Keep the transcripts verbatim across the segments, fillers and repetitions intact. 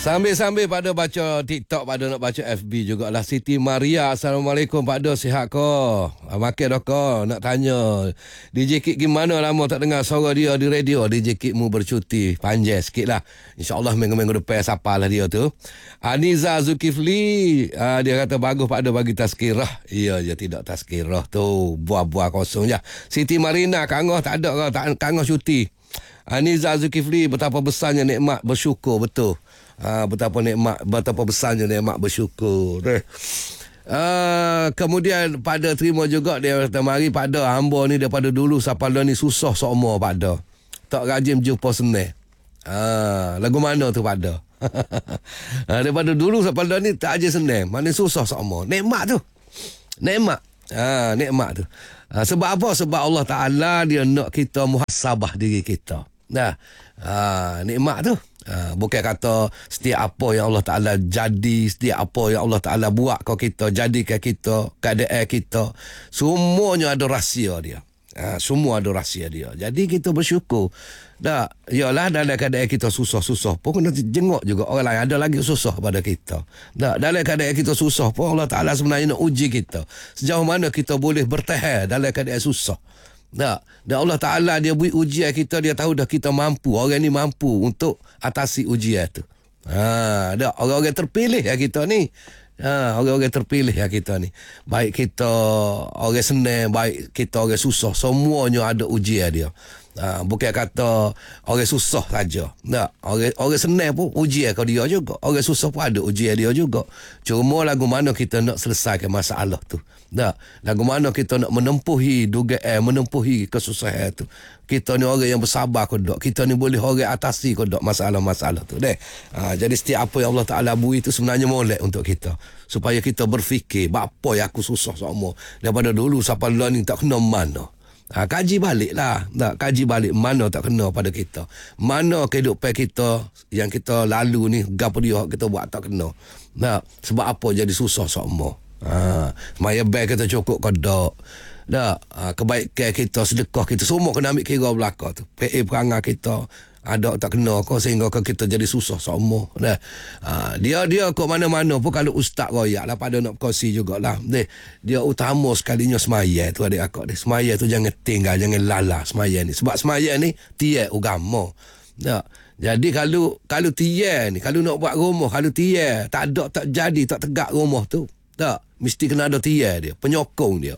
Sambil-sambil pada baca TikTok, pada nak baca F B jugalah. Siti Maria, Assalamualaikum Pak Do, sihat ko? Makin dah ko, nak tanya D J Kit gimana, lama tak dengar suara dia di radio. D J Kit mu bercuti panjang sikit lah, InsyaAllah minggu-minggu depan sapalah dia tu. Aniza Zulkifli, uh, dia kata bagus Pak Do bagi tazkirah. Ya, dia tidak tazkirah tu, buah-buah kosong je. Siti Marina, Kangoh tak ada ke? Kangoh cuti. Aniza Zulkifli, betapa besarnya nikmat bersyukur, betul. Ha, betapa nikmat, betapa besarnya nikmat bersyukur. Eh. Uh, kemudian pada terima juga dia kata, mari Pak Do, hamba ni daripada dulu sampai ni susah seumur Pak Do. Tak rajin jumpa senang. Ha, lagu mana tu Pak Do? Ha, daripada dulu sampai ni tak rajin senang, mana susah seumur. Nikmat tu. Nikmat. Ha, nikmat tu. Ha, sebab apa? Sebab Allah Ta'ala dia nak kita muhasabah diri kita. Nah, ha, nikmat tu. Ha, bukan kata setiap apa yang Allah Ta'ala jadi, setiap apa yang Allah Ta'ala buat kau kita, jadikan kita, keadaan kita, semuanya ada rahsia dia. Ha, semua ada rahsia dia. Jadi kita bersyukur. Tak, yalah dalam keadaan kita susah-susah pun kena jenguk juga orang lain ada lagi susah pada kita. Tak, dalam keadaan kita susah pun Allah Ta'ala sebenarnya nak uji kita. Sejauh mana kita boleh bertahan dalam keadaan susah. Tak, dan Allah Ta'ala dia beri ujian kita, dia tahu dah kita mampu, orang ni mampu untuk atasi ujian tu. Ha, dak, orang-orang terpilih ya kita ni. Ha, orang-orang terpilih ya kita ni. Baik kita orang senang, baik kita orang susah, semuanya ada ujian dia. Ha, bukan kata orang susah saja. Tak, orang orang senang pun ujian kau dia juga. Orang susah pun ada ujian dia juga. Cuma lagu mana kita nak selesaikan masalah tu. Tak, lagu mana kita nak menempuhi dugaan, menempuhi kesusahan tu. Kita ni orang yang bersabar ke tak? Kita ni boleh orang atasi ke tak masalah-masalah tu. Deh. Ha, jadi setiap apa yang Allah Ta'ala beri itu sebenarnya molek untuk kita. Supaya kita berfikir, apa yang aku susah semua. Daripada dulu sampai lah ni tak kena mana. Ha, kaji balik lah. Tak, kaji balik mana tak kena pada kita. Mana kehidupan kita yang kita lalu ni, gapo dia kita buat tak kena. Tak, sebab apa jadi susah semua. Ha, maya beg kita cukup ke tak. Tak, ha, kebaikan kita, sedekah kita, semua kena ambil kira belakang tu. P A perangai kita ada tak kena kau sehingga kita jadi susah semua. Dah. Ha, dia dia kok mana-mana pun kalau ustaz royak lah pada nak berkongsi jugalah. Dia, dia utama sekalinya semaya tu adik akak dia. Semaya tu jangan tinggal, jangan lala semaya ni. Sebab semaya ni tiap agama. Tak. Jadi kalau kalau tiap ni, kalau nak buat rumah, kalau tiap tak ada, tak jadi, tak tegak rumah tu. Tak, mesti kena ada tiap dia, penyokong dia.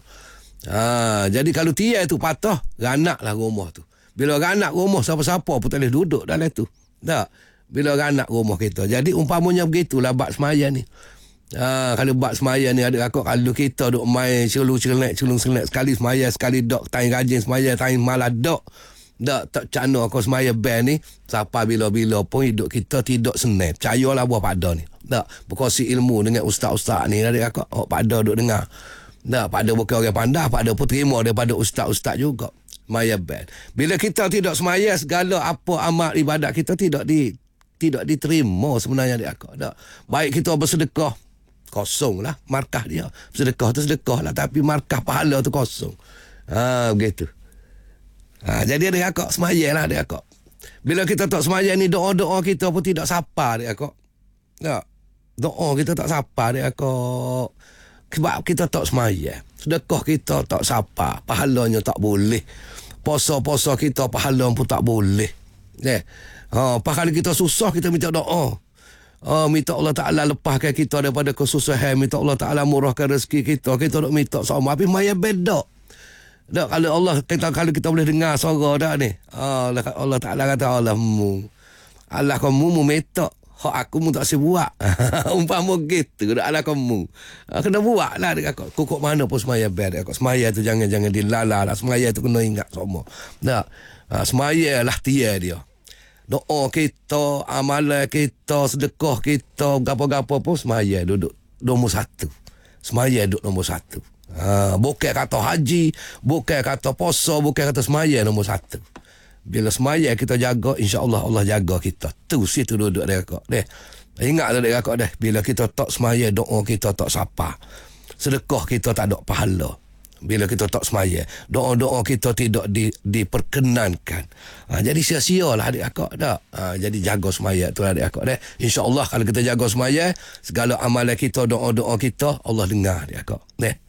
Ha, jadi kalau tiap tu patah, ranaklah rumah tu. Bila ranak rumah siapa-siapa pun tak boleh duduk dalam tu. Tak. Bila ranak rumah kita. Jadi umpamanya begitulah bab semaya ni. Ha, kalau bab semaya ni ada kakak, kalau kita duk main celung-celek, celung-celek sekali semaya, sekali dok tain rajin semaya, tain malah dok. Tak tak cana kau semaya band ni, siapa bila-bila pun hidup kita tidak senang. Percayalah buah pada ni. Tak. Berkongsi ilmu dengan ustaz-ustaz ni ada kakak. Oh, pada duk dengar. Tak, pada bukan orang pandai, pada pun terima daripada ustaz-ustaz juga. Semaya band. Bila kita tidak semaya, segala apa amal ibadat kita tidak di tidak diterima sebenarnya dia akak. Tak. Baik kita bersedekah, kosong lah markah dia. Sedekah tu sedekah lah, tapi markah pahala tu kosong. Ha, begitu. Ha, jadi dia akak semaya lah dia akak. Bila kita tak semaya ni, doa-doa kita pun tidak sapa dia akak. Tak. Doa kita tak sapa dia akak. Sebab kita tak semaya. Sedekah kita tak sapa, pahalanya tak boleh. Puasa-puasa kita pahala pun tak boleh. Eh. Ha, pahala kita susah kita minta doa. Ha, minta Allah Ta'ala lepaskan kita daripada kesusahan, minta Allah Ta'ala murahkan rezeki kita. Kita nak minta sama, tapi maya beda. Tak, kalau Allah kita kalau kita boleh dengar suara dah ni. Ha, Allah Ta'ala kata Allahmu. Allah kamu mu minta. Hak aku mu tak boleh buat. Umpama gitu dah ala kamu. Ha, kena buat lah dekat kau. Kok mana pun semaya ber dekat. Semaya tu jangan jangan dilala lah. Semaya tu kena ingat semua. Tak. Ha, semaya lah tiar dia. Doa kita, amalan kita, sedekah kita, gapo-gapo pun semaya duduk nombor satu. Semaya duduk nombor satu. Ha, bukan kata haji, bukan kata puasa, bukan kata semaya nombor satu. Bila semaya kita jaga, insya-Allah Allah jaga kita. Tu situ duduk dia kak. Deh. Ingat dia kak deh, bila kita tak semaya, doa kita tak sapa. Sedekah kita tak ada pahala. bila kita tak semaya, doa-doa kita tidak di, diperkenankan. Ha, jadi sia-sia lah adik akak tak. Ha, jadi jaga semaya tu adik akak deh. InsyaAllah kalau kita jaga semaya, segala amalan kita, doa-doa kita Allah dengar adik akak. Deh.